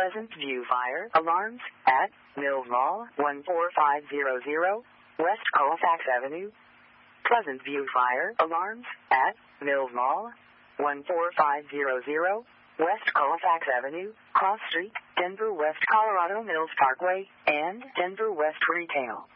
Pleasant View Fire Alarms at Mills Mall, 14500 West Colfax Avenue. Pleasant View Fire Alarms at Mills Mall, 14500 West Colfax Avenue, Cross Street, Denver West, Colorado Mills Parkway, and Denver West Retail.